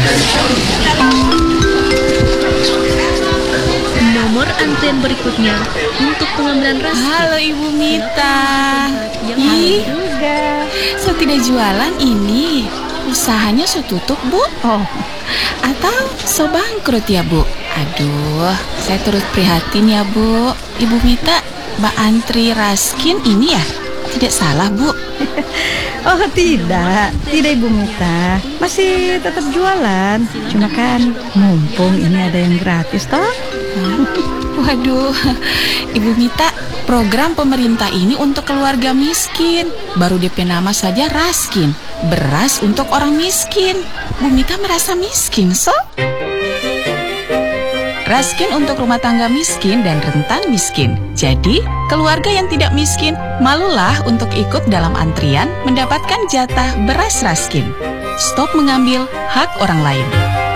Nomor antrian berikutnya untuk pengambilan raskin. Halo Ibu Mita. Yang Ih, Juga. so tidak jualan ini. Usahanya so tutup, Bu? Oh, Atau so bangkrut ya, Bu? Aduh, saya turut prihatin ya, Bu. Ibu Mita, Mbak antri raskin ini ya? Tidak salah, Bu? oh tidak Ibu Mita, masih tetap jualan. Cuma kan mumpung ini ada yang gratis toh. Waduh, Ibu Mita, program pemerintah ini untuk keluarga miskin. Baru DP nama saja Raskin, beras untuk orang miskin. Bu Mita merasa miskin, so? Raskin untuk rumah tangga miskin dan rentan miskin. Jadi, keluarga yang tidak miskin, malulah untuk ikut dalam antrian mendapatkan jatah beras Raskin. Stop mengambil hak orang lain.